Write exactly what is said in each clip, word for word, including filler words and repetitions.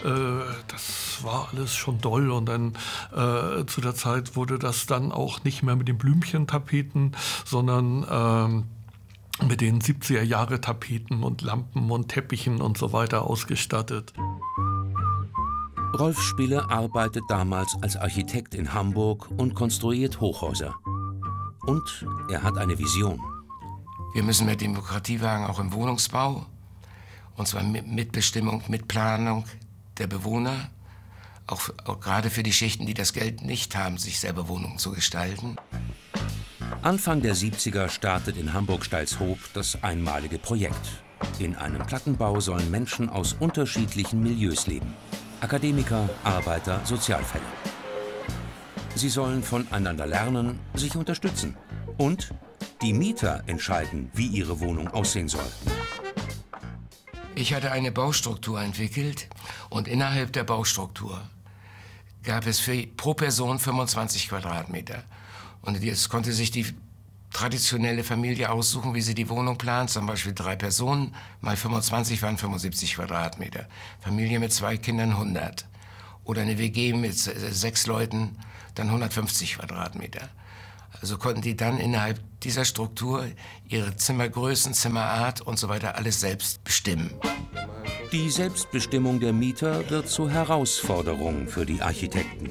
äh, das war alles schon doll. Und dann äh, zu der Zeit wurde das dann auch nicht mehr mit den Blümchentapeten, sondern ähm, mit den siebziger-Jahre-Tapeten und Lampen und Teppichen und so weiter ausgestattet. Rolf Spille arbeitet damals als Architekt in Hamburg und konstruiert Hochhäuser. Und er hat eine Vision. Wir müssen mehr Demokratie wagen, auch im Wohnungsbau. Und zwar mit Mitbestimmung, Mitplanung der Bewohner. Auch, auch gerade für die Schichten, die das Geld nicht haben, sich selber Wohnungen zu gestalten. Anfang der siebziger startet in Hamburg-Steilshoop das einmalige Projekt. In einem Plattenbau sollen Menschen aus unterschiedlichen Milieus leben. Akademiker, Arbeiter, Sozialfälle. Sie sollen voneinander lernen, sich unterstützen. Und die Mieter entscheiden, wie ihre Wohnung aussehen soll. Ich hatte eine Baustruktur entwickelt und innerhalb der Baustruktur gab es für, pro Person fünfundzwanzig Quadratmeter. Und jetzt konnte sich die traditionelle Familie aussuchen, wie sie die Wohnung plant. Zum Beispiel drei Personen, mal fünfundzwanzig waren fünfundsiebzig Quadratmeter. Familie mit zwei Kindern hundert. Oder eine W G mit sechs Leuten, dann hundertfünfzig Quadratmeter. Also konnten die dann innerhalb dieser Struktur ihre Zimmergrößen, Zimmerart und so weiter alles selbst bestimmen. Die Selbstbestimmung der Mieter wird zur Herausforderung für die Architekten.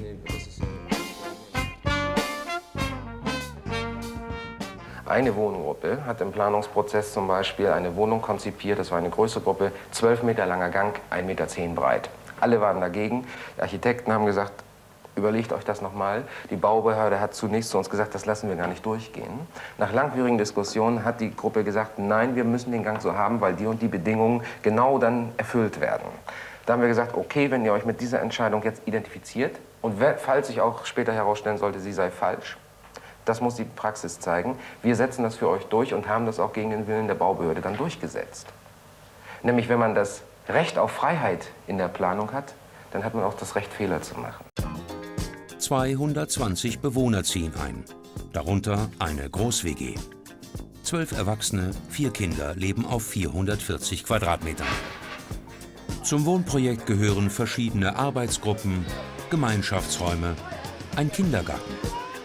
Eine Wohngruppe hat im Planungsprozess zum Beispiel eine Wohnung konzipiert, das war eine größere Gruppe, zwölf Meter langer Gang, ein Meter zehn breit. Alle waren dagegen. Die Architekten haben gesagt, überlegt euch das nochmal. Die Baubehörde hat zunächst zu uns gesagt, das lassen wir gar nicht durchgehen. Nach langwierigen Diskussionen hat die Gruppe gesagt, nein, wir müssen den Gang so haben, weil die und die Bedingungen genau dann erfüllt werden. Da haben wir gesagt, okay, wenn ihr euch mit dieser Entscheidung jetzt identifiziert und falls sich auch später herausstellen sollte, sie sei falsch, das muss die Praxis zeigen. Wir setzen das für euch durch und haben das auch gegen den Willen der Baubehörde dann durchgesetzt. Nämlich, wenn man das Recht auf Freiheit in der Planung hat, dann hat man auch das Recht, Fehler zu machen. zweihundertzwanzig Bewohner ziehen ein, darunter eine Groß-W G. Zwölf Erwachsene, vier Kinder leben auf vierhundertvierzig Quadratmetern. Zum Wohnprojekt gehören verschiedene Arbeitsgruppen, Gemeinschaftsräume, ein Kindergarten.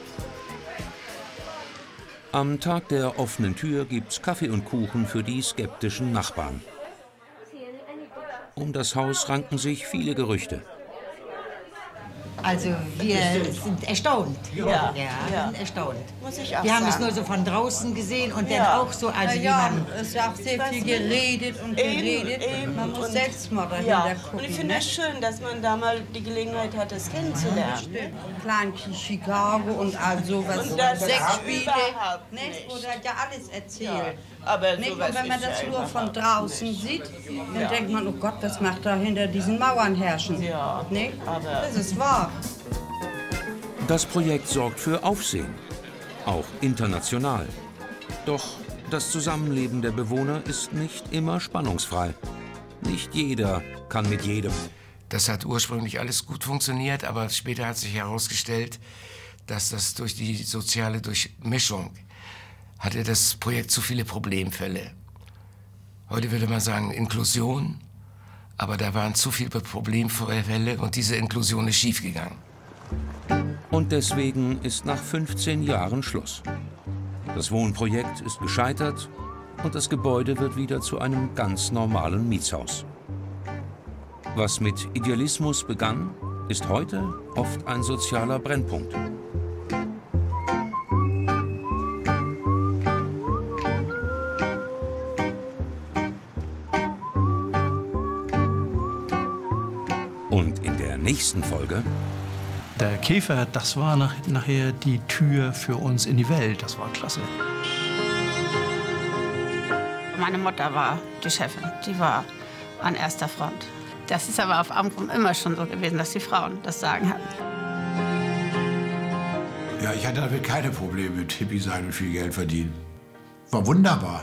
Am Tag der offenen Tür gibt's Kaffee und Kuchen für die skeptischen Nachbarn. Um das Haus ranken sich viele Gerüchte. Also wir sind erstaunt. Ja, ja, ja. sind erstaunt. Muss ich auch wir haben sagen. es nur so von draußen gesehen und Ja. dann auch so, also Ja, wie ja, man... es ist auch sehr viel geredet und geredet. Eben, eben. Man muss Und- selbst mal dahinter Ja, gucken. und ich finde ne? es schön, dass man da mal die Gelegenheit hat, das kennenzulernen. Plan Chicago und all sowas. Und das Sexspiele, überhaupt nicht? nicht. Oder ja alles erzählt. Ja, aber Nicht? sowas Und wenn man ist das ja nur von überhaupt draußen nicht. sieht, dann Ja. denkt man, oh Gott, was macht da hinter diesen Mauern herrschen? Ja, Nicht? aber- Das ist wahr. Das Projekt sorgt für Aufsehen, auch international. Doch das Zusammenleben der Bewohner ist nicht immer spannungsfrei. Nicht jeder kann mit jedem. Das hat ursprünglich alles gut funktioniert, aber später hat sich herausgestellt, dass das durch die soziale Durchmischung hatte das Projekt zu viele Problemfälle. Heute würde man sagen Inklusion, aber da waren zu viele Problemfälle und diese Inklusion ist schiefgegangen. Und deswegen ist nach fünfzehn Jahren Schluss. Das Wohnprojekt ist gescheitert und das Gebäude wird wieder zu einem ganz normalen Mietshaus. Was mit Idealismus begann, ist heute oft ein sozialer Brennpunkt. Und in der nächsten Folge... Der Käfer, das war nach, nachher die Tür für uns in die Welt. Das war klasse. Meine Mutter war die Chefin, die war an erster Front. Das ist aber auf Amrum immer schon so gewesen, dass die Frauen das Sagen hatten. Ja, ich hatte damit keine Probleme mit Hippie sein und viel Geld verdienen. War wunderbar.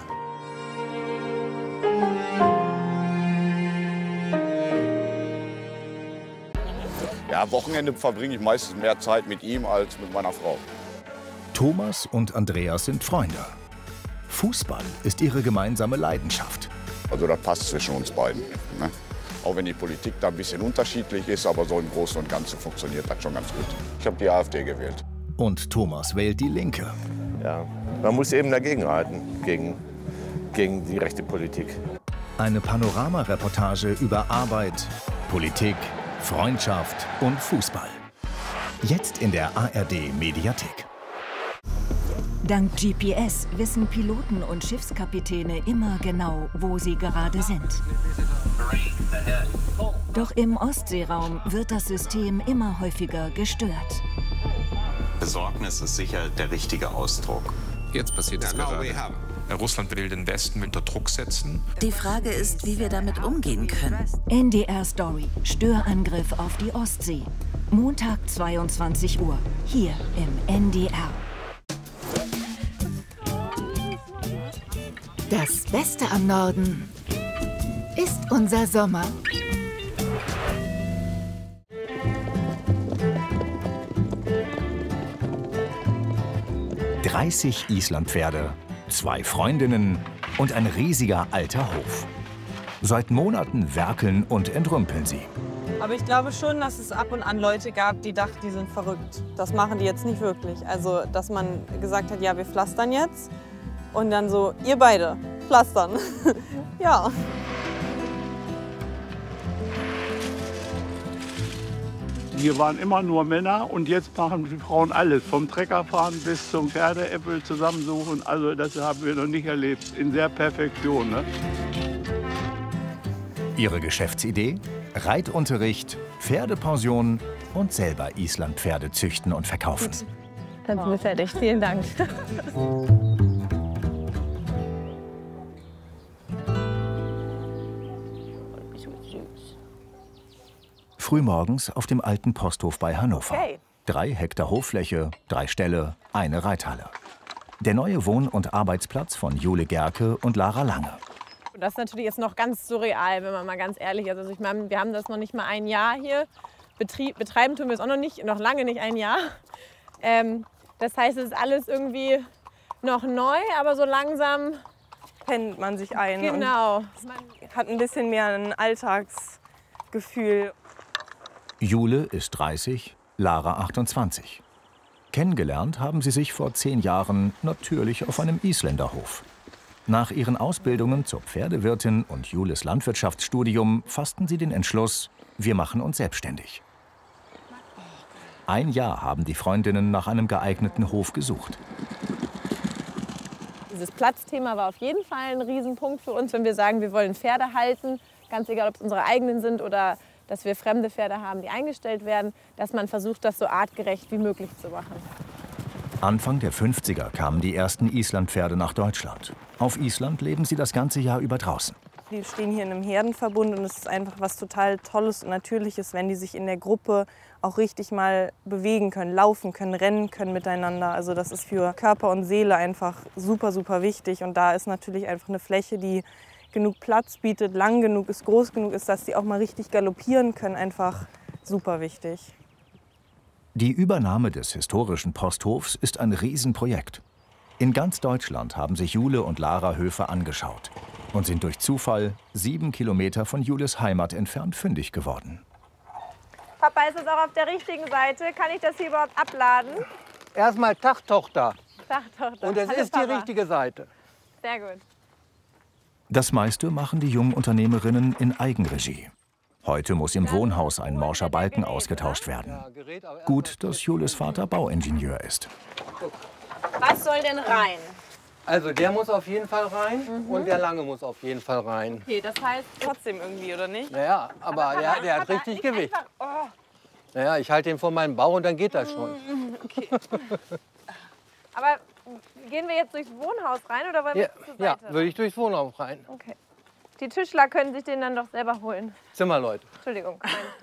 Ja, am Wochenende verbringe ich meistens mehr Zeit mit ihm als mit meiner Frau. Thomas und Andreas sind Freunde. Fußball ist ihre gemeinsame Leidenschaft. Also das passt zwischen uns beiden. Ne? Auch wenn die Politik da ein bisschen unterschiedlich ist, aber so im Großen und Ganzen funktioniert das schon ganz gut. Ich habe die AfD gewählt. Und Thomas wählt die Linke. Ja, man muss eben dagegenhalten, gegen, gegen die rechte Politik. Eine Panorama-Reportage über Arbeit, Politik, Freundschaft und Fußball. Jetzt in der A R D-Mediathek. Dank G P S wissen Piloten und Schiffskapitäne immer genau, wo sie gerade sind. Doch im Ostseeraum wird das System immer häufiger gestört. Besorgnis ist sicher der richtige Ausdruck. Jetzt passiert es gerade. Russland will den Westen unter Druck setzen. Die Frage ist, wie wir damit umgehen können. N D R Story. Störangriff auf die Ostsee. Montag zweiundzwanzig Uhr. Hier im N D R. Das Beste am Norden ist unser Sommer. dreißig Islandpferde, zwei Freundinnen und ein riesiger alter Hof. Seit Monaten werkeln und entrümpeln sie. Aber ich glaube schon, dass es ab und an Leute gab, die dachten, die sind verrückt. Das machen die jetzt nicht wirklich. Also, dass man gesagt hat, ja, wir pflastern jetzt. Und dann so, ihr beide, pflastern. Ja. Hier waren immer nur Männer und jetzt machen die Frauen alles. Vom Treckerfahren bis zum Pferdeäpfel zusammensuchen. Also das haben wir noch nicht erlebt. In der Perfektion. Ne? Ihre Geschäftsidee? Reitunterricht, Pferdepension und selber Islandpferde züchten und verkaufen. Dann sind wir fertig. Vielen Dank. Frühmorgens auf dem alten Posthof bei Hannover. Okay. Drei Hektar Hoffläche, drei Ställe, eine Reithalle. Der neue Wohn- und Arbeitsplatz von Jule Gerke und Lara Lange. Das ist natürlich jetzt noch ganz surreal, wenn man mal ganz ehrlich ist. Also ich meine, wir haben das noch nicht mal ein Jahr hier. Betrieb, betreiben tun wir es auch noch nicht, noch lange nicht ein Jahr. Ähm, das heißt, es ist alles irgendwie noch neu, aber so langsam pennt man sich ein. Genau. Und man hat ein bisschen mehr ein Alltagsgefühl. Jule ist dreißig, Lara achtundzwanzig. Kennengelernt haben sie sich vor zehn Jahren natürlich auf einem Isländerhof. Nach ihren Ausbildungen zur Pferdewirtin und Jules Landwirtschaftsstudium fassten sie den Entschluss, wir machen uns selbstständig. Ein Jahr haben die Freundinnen nach einem geeigneten Hof gesucht. Dieses Platzthema war auf jeden Fall ein Riesenpunkt für uns, wenn wir sagen, wir wollen Pferde halten, ganz egal, ob es unsere eigenen sind oder dass wir fremde Pferde haben, die eingestellt werden, dass man versucht, das so artgerecht wie möglich zu machen. Anfang der fünfziger kamen die ersten Islandpferde nach Deutschland. Auf Island leben sie das ganze Jahr über draußen. Die stehen hier in einem Herdenverbund und es ist einfach was total Tolles und Natürliches, wenn die sich in der Gruppe auch richtig mal bewegen können, laufen können, rennen können miteinander. Also das ist für Körper und Seele einfach super, super wichtig. Und da ist natürlich einfach eine Fläche, die genug Platz bietet, lang genug ist, groß genug ist, dass die auch mal richtig galoppieren können, einfach super wichtig. Die Übernahme des historischen Posthofs ist ein Riesenprojekt. In ganz Deutschland haben sich Jule und Lara Höfe angeschaut und sind durch Zufall sieben Kilometer von Jules Heimat entfernt fündig geworden. Papa, ist es auch auf der richtigen Seite? Kann ich das hier überhaupt abladen? Erstmal Tag, Tochter. Tag, Tochter. Und es Hallo, ist die Papa. richtige Seite. Sehr gut. Das meiste machen die jungen Unternehmerinnen in Eigenregie. Heute muss im Wohnhaus ein morscher Balken ausgetauscht werden. Gut, dass Jules Vater Bauingenieur ist. Was soll denn rein? Also der muss auf jeden Fall rein Mhm. und der lange muss auf jeden Fall rein. Okay, das heißt trotzdem irgendwie, oder nicht? Naja, aber, Aber der, Papa, der hat Papa, richtig nicht Gewicht. einfach- Oh. Naja, ich halte ihn vor meinem Bauch und dann geht das schon. Mhm, Okay. Aber gehen wir jetzt durchs Wohnhaus rein oder wollen wir Ja, zur Seite? ja, würde ich durchs Wohnhaus rein. Okay. Die Tischler können sich den dann doch selber holen. Zimmerleute. Entschuldigung.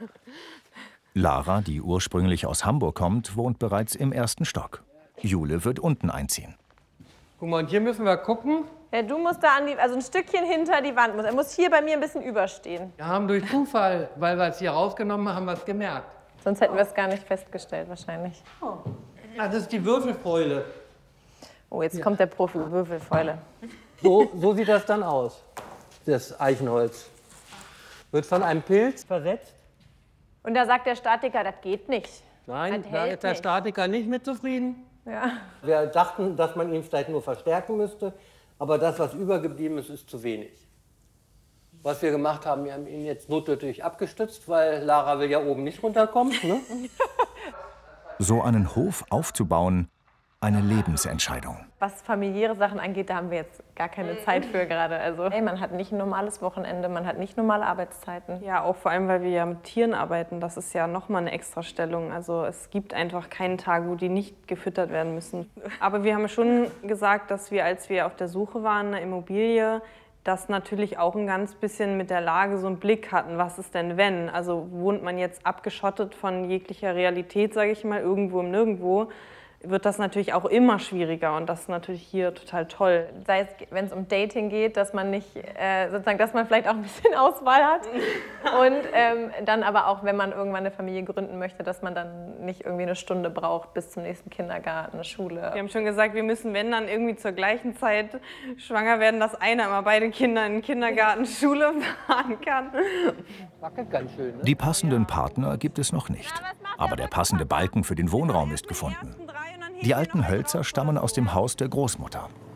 Lara, die ursprünglich aus Hamburg kommt, wohnt bereits im ersten Stock. Jule wird unten einziehen. Guck mal, und hier müssen wir gucken. Ja, du musst da an die, also ein Stückchen hinter die Wand. Muss. Er muss hier bei mir ein bisschen überstehen. Wir haben durch Zufall, weil wir es hier rausgenommen haben, haben wir es gemerkt. Sonst hätten wir es gar nicht festgestellt wahrscheinlich. Oh. Das ist die Würfelfäule. Oh, jetzt kommt der Profi, Würfelfäule. So, so sieht das dann aus, das Eichenholz. wird von einem Pilz versetzt. Und da sagt der Statiker, das geht nicht. Nein, das da hält ist der nicht. Statiker nicht mit zufrieden. Ja. Wir dachten, dass man ihn vielleicht nur verstärken müsste, aber das, was übergeblieben ist, ist zu wenig. Was wir gemacht haben, wir haben ihn jetzt notdürftig abgestützt, weil Lara will ja oben nicht runterkommen. Ne? So einen Hof aufzubauen, eine Lebensentscheidung. Was familiäre Sachen angeht, da haben wir jetzt gar keine Zeit für gerade. Also, hey, man hat nicht ein normales Wochenende, man hat nicht normale Arbeitszeiten. Ja, auch vor allem, weil wir ja mit Tieren arbeiten. Das ist ja nochmal eine Extrastellung. Also es gibt einfach keinen Tag, wo die nicht gefüttert werden müssen. Aber wir haben schon gesagt, dass wir, als wir auf der Suche waren, eine Immobilie, das natürlich auch ein ganz bisschen mit der Lage so einen Blick hatten. Was ist denn wenn? Also wohnt man jetzt abgeschottet von jeglicher Realität, sage ich mal, irgendwo im Nirgendwo, wird das natürlich auch immer schwieriger und das ist natürlich hier total toll. Sei es, wenn es um Dating geht, dass man nicht, äh, sozusagen, dass man vielleicht auch ein bisschen Auswahl hat und ähm, dann aber auch, wenn man irgendwann eine Familie gründen möchte, dass man dann nicht irgendwie eine Stunde braucht bis zum nächsten Kindergarten, eine Schule. Wir haben schon gesagt, wir müssen, wenn dann irgendwie zur gleichen Zeit schwanger werden, dass einer immer beide Kinder in den Kindergarten, Schule fahren kann. Wackelt ganz schön, ne? Die passenden Partner gibt es noch nicht, aber der passende Balken für den Wohnraum ist gefunden. Die alten Hölzer stammen aus dem Haus der Großmutter.